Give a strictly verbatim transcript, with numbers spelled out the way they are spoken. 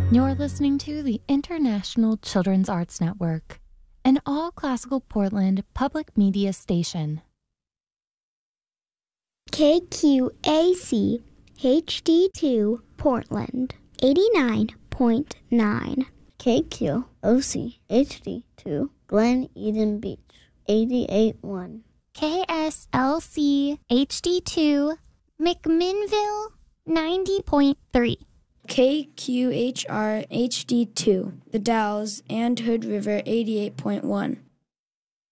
You're listening to the International Children's Arts Network, an all-classical Portland public media station. K Q A C H D two Portland eighty-nine point nine. K Q O C H D two Glen Eden Beach eighty-eight point one. K S L C H D two McMinnville ninety point three. K Q H R H D two The Dalles and Hood River eighty-eight point one.